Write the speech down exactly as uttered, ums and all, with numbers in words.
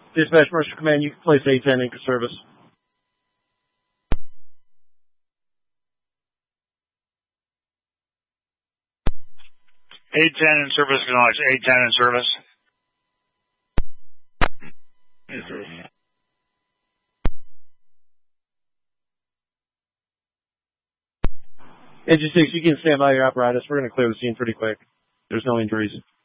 Dispatch Mercer Command, you can place A ten into service. A ten in service, acknowledge. A ten in service. Yes, sir. Engine six, you can stand by your apparatus. We're going to clear the scene pretty quick. There's no injuries.